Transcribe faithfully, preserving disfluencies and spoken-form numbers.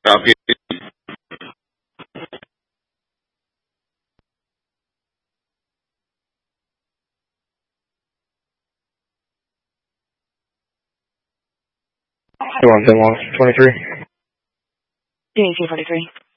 Copy. Two one seven one twenty three. Doing two forty three.